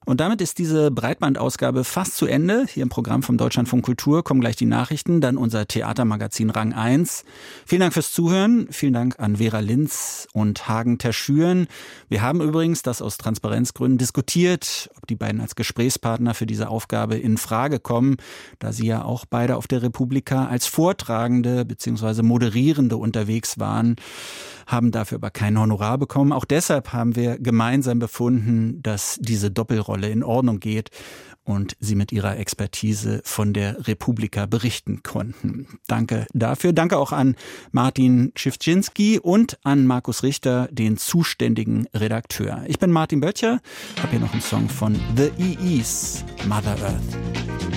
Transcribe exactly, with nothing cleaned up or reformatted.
Und damit ist diese Breitbandausgabe fast zu Ende. Hier im Programm vom Deutschlandfunk Kultur kommen gleich die Nachrichten, dann unser Theatermagazin Rang eins. Vielen Dank fürs Zuhören. Vielen Dank an Vera Linz und Hagen Terschüren. Wir haben übrigens das aus Transparenzgründen diskutiert, ob die beiden als Gesprächspartner für diese Aufgabe in Frage kommen, da sie ja auch beide auf der Republika als Vortragende bzw. Moderierende unterwegs waren, haben dafür aber kein Honorar bekommen. Auch deshalb haben wir gemeinsam befunden, dass diese Doppelrolle in Ordnung geht und sie mit ihrer Expertise von der Republika berichten konnten. Danke dafür. Danke auch an Martin Schiffczynski und an Markus Richter, den zuständigen Redakteur. Ich bin Martin Böttcher, habe hier noch einen Song von The E Es, Mother Earth.